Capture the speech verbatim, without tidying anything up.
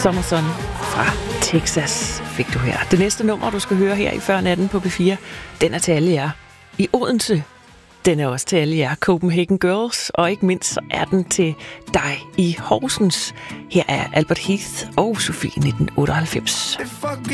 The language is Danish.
Summerson fra Texas fik du her. Det næste nummer, du skal høre her i Før Natten på B fire, den er til alle jer i Odense. Den er også til alle jer Copenhagen Girls, og ikke mindst så er den til dig i Horsens. Her er Albert Heath og Sofie nitten otteoghalvfems.